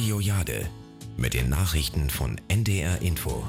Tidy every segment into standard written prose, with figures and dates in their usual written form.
Radio Jade mit den Nachrichten von NDR Info.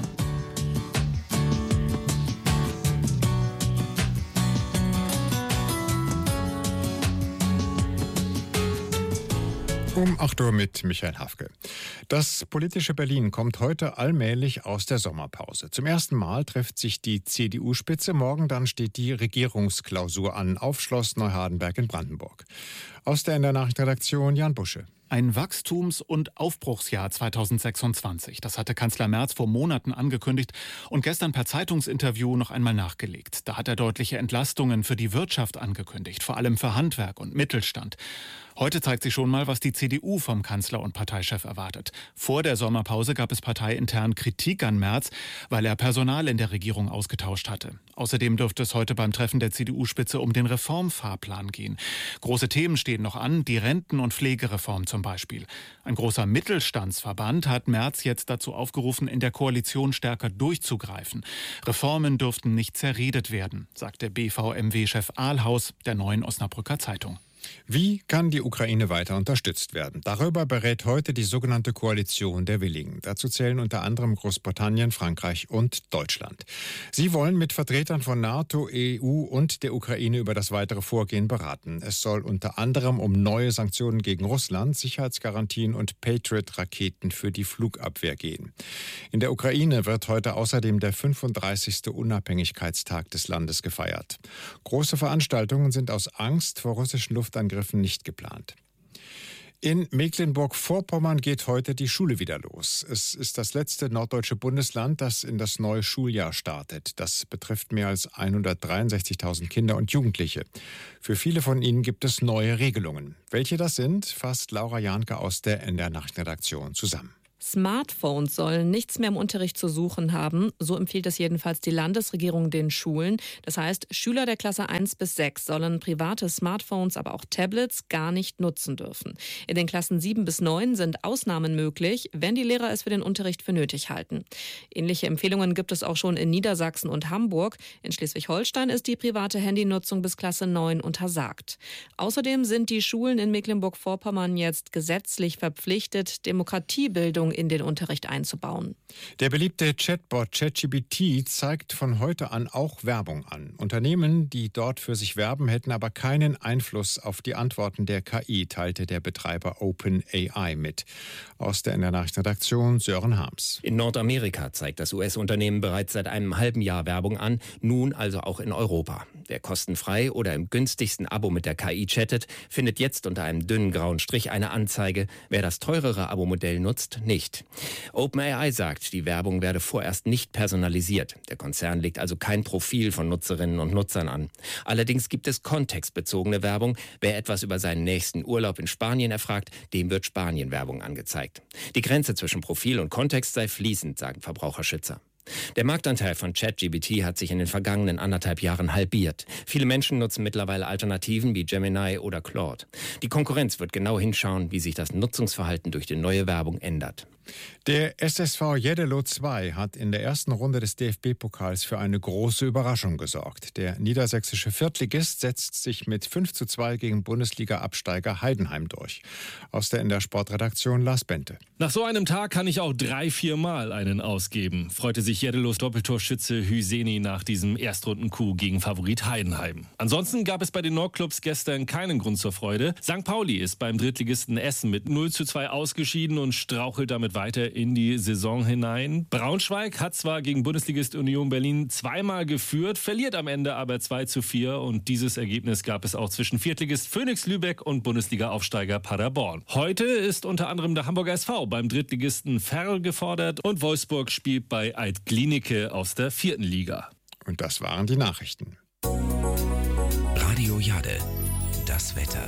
Um 8 Uhr mit Michael Hafke. Das politische Berlin kommt heute allmählich aus der Sommerpause. Zum ersten Mal trifft sich die CDU-Spitze. Morgen dann steht die Regierungsklausur an auf Schloss Neuhardenberg in Brandenburg. Aus der NDR Nachrichtenredaktion Jan Busche. Ein Wachstums- und Aufbruchsjahr 2026. Das hatte Kanzler Merz vor Monaten angekündigt und gestern per Zeitungsinterview noch einmal nachgelegt. Da hat er deutliche Entlastungen für die Wirtschaft angekündigt, vor allem für Handwerk und Mittelstand. Heute zeigt sich schon mal, was die CDU vom Kanzler und Parteichef erwartet. Vor der Sommerpause gab es parteiintern Kritik an Merz, weil er Personal in der Regierung ausgetauscht hatte. Außerdem dürfte es heute beim Treffen der CDU-Spitze um den Reformfahrplan gehen. Große Themen stehen noch an, die Renten- und Pflegereform zum Beispiel. Ein großer Mittelstandsverband hat Merz jetzt dazu aufgerufen, in der Koalition stärker durchzugreifen. Reformen dürften nicht zerredet werden, sagt der BVMW-Chef Ahlhaus der Neuen Osnabrücker Zeitung. Wie kann die Ukraine weiter unterstützt werden? Darüber berät heute die sogenannte Koalition der Willigen. Dazu zählen unter anderem Großbritannien, Frankreich und Deutschland. Sie wollen mit Vertretern von NATO, EU und der Ukraine über das weitere Vorgehen beraten. Es soll unter anderem um neue Sanktionen gegen Russland, Sicherheitsgarantien und Patriot-Raketen für die Flugabwehr gehen. In der Ukraine wird heute außerdem der 35. Unabhängigkeitstag des Landes gefeiert. Große Veranstaltungen sind aus Angst vor russischen Luftangriffen nicht geplant. In Mecklenburg-Vorpommern geht heute die Schule wieder los. Es ist das letzte norddeutsche Bundesland, das in das neue Schuljahr startet. Das betrifft mehr als 163.000 Kinder und Jugendliche. Für viele von ihnen gibt es neue Regelungen. Welche das sind, fasst Laura Jahnke aus der NDR Nachrichtenredaktion zusammen. Smartphones sollen nichts mehr im Unterricht zu suchen haben. So empfiehlt es jedenfalls die Landesregierung den Schulen. Das heißt, Schüler der Klasse 1 bis 6 sollen private Smartphones, aber auch Tablets gar nicht nutzen dürfen. In den Klassen 7 bis 9 sind Ausnahmen möglich, wenn die Lehrer es für den Unterricht für nötig halten. Ähnliche Empfehlungen gibt es auch schon in Niedersachsen und Hamburg. In Schleswig-Holstein ist die private Handynutzung bis Klasse 9 untersagt. Außerdem sind die Schulen in Mecklenburg-Vorpommern jetzt gesetzlich verpflichtet, Demokratiebildung in den Unterricht einzubauen. Der beliebte Chatbot ChatGPT zeigt von heute an auch Werbung an. Unternehmen, die dort für sich werben, hätten aber keinen Einfluss auf die Antworten der KI, teilte der Betreiber OpenAI mit. Aus der NDR Nachrichtenredaktion Sören Harms. In Nordamerika zeigt das US-Unternehmen bereits seit einem halben Jahr Werbung an, nun also auch in Europa. Wer kostenfrei oder im günstigsten Abo mit der KI chattet, findet jetzt unter einem dünnen grauen Strich eine Anzeige. Wer das teurere Abo-Modell nutzt, nicht. OpenAI sagt, die Werbung werde vorerst nicht personalisiert. Der Konzern legt also kein Profil von Nutzerinnen und Nutzern an. Allerdings gibt es kontextbezogene Werbung. Wer etwas über seinen nächsten Urlaub in Spanien erfragt, dem wird Spanien-Werbung angezeigt. Die Grenze zwischen Profil und Kontext sei fließend, sagen Verbraucherschützer. Der Marktanteil von ChatGPT hat sich in den vergangenen 1,5 Jahren halbiert. Viele Menschen nutzen mittlerweile Alternativen wie Gemini oder Claude. Die Konkurrenz wird genau hinschauen, wie sich das Nutzungsverhalten durch die neue Werbung ändert. Der SSV Jeddelo 2 hat in der ersten Runde des DFB-Pokals für eine große Überraschung gesorgt. Der niedersächsische Viertligist setzt sich mit 5:2 gegen Bundesliga-Absteiger Heidenheim durch. Aus der NDR Sportredaktion Lars Bente. Nach so einem Tag kann ich auch 3-4 Mal einen ausgeben, freute sich Jeddelos Doppeltorschütze Hüseni nach diesem Erstrunden-Coup gegen Favorit Heidenheim. Ansonsten gab es bei den Nordclubs gestern keinen Grund zur Freude. St. Pauli ist beim Drittligisten Essen mit 0:2 ausgeschieden und strauchelt damit weiter in die Saison hinein. Braunschweig hat zwar gegen Bundesligist Union Berlin zweimal geführt, verliert am Ende aber 2:4 und dieses Ergebnis gab es auch zwischen Viertligist Phoenix Lübeck und Bundesliga-Aufsteiger Paderborn. Heute ist unter anderem der Hamburger SV beim Drittligisten Ferl gefordert und Wolfsburg spielt bei Alt-Glienicke aus der 4. Liga. Und das waren die Nachrichten. Radio Jade, das Wetter.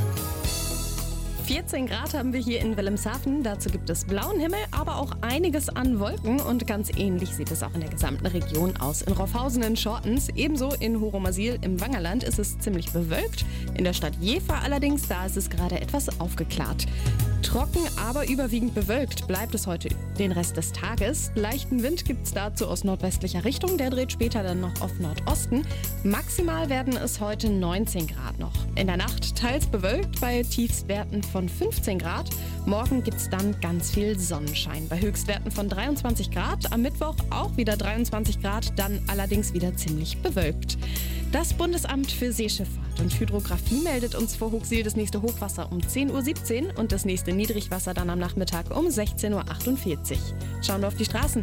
14 Grad haben wir hier in Wilhelmshaven. Dazu gibt es blauen Himmel, aber auch einiges an Wolken. Und ganz ähnlich sieht es auch in der gesamten Region aus. In Roffhausen in Schortens, ebenso in Horomasil im Wangerland ist es ziemlich bewölkt. In der Stadt Jever allerdings, da ist es gerade etwas aufgeklärt. Trocken, aber überwiegend bewölkt bleibt es heute den Rest des Tages. Leichten Wind gibt es dazu aus nordwestlicher Richtung, der dreht später dann noch auf Nordosten. Maximal werden es heute 19 Grad noch. In der Nacht teils bewölkt bei Tiefstwerten von 15 Grad. Morgen gibt es dann ganz viel Sonnenschein bei Höchstwerten von 23 Grad. Am Mittwoch auch wieder 23 Grad, dann allerdings wieder ziemlich bewölkt. Das Bundesamt für Seeschifffahrt und Hydrographie meldet uns vor Hooxil das nächste Hochwasser um 10:17 Uhr und das nächste Niedrigwasser dann am Nachmittag um 16:48 Uhr. Schauen wir auf die Straßen.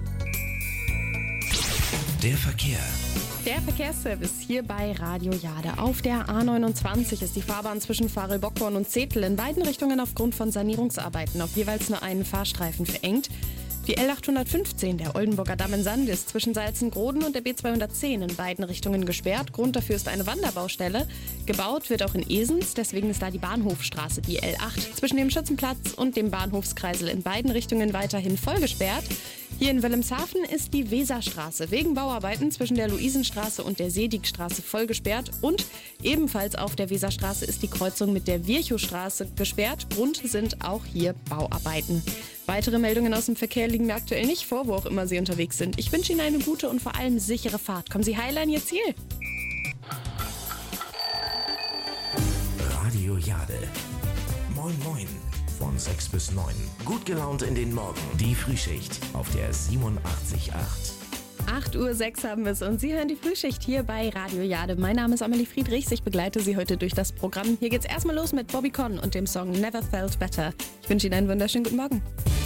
Der Verkehr. Der Verkehrsservice hier bei Radio Jade. Auf der A29 ist die Fahrbahn zwischen Farel-Bockhorn und Zetel in beiden Richtungen aufgrund von Sanierungsarbeiten auf jeweils nur einen Fahrstreifen verengt. Die L815, der Oldenburger Damm in Sand, ist zwischen Salzengroden und der B210 in beiden Richtungen gesperrt. Grund dafür ist eine Wanderbaustelle. Gebaut wird auch in Esens, deswegen ist da die Bahnhofstraße, die L8, zwischen dem Schützenplatz und dem Bahnhofskreisel in beiden Richtungen weiterhin voll gesperrt. Hier in Wilhelmshaven ist die Weserstraße wegen Bauarbeiten zwischen der Luisenstraße und der Seedigstraße voll gesperrt. Und ebenfalls auf der Weserstraße ist die Kreuzung mit der Virchowstraße gesperrt. Grund sind auch hier Bauarbeiten. Weitere Meldungen aus dem Verkehr liegen mir aktuell nicht vor, wo auch immer Sie unterwegs sind. Ich wünsche Ihnen eine gute und vor allem sichere Fahrt. Kommen Sie heil an Ihr Ziel. Radio Jade. Moin Moin. Von 6 bis 9. Gut gelaunt in den Morgen. Die Frühschicht auf der 87.8. 8:06 Uhr haben wir es und Sie hören die Frühschicht hier bei Radio Jade. Mein Name ist Amelie Friedrichs, ich begleite Sie heute durch das Programm. Hier geht's erstmal los mit Bobby Conn und dem Song Never Felt Better. Ich wünsche Ihnen einen wunderschönen guten Morgen.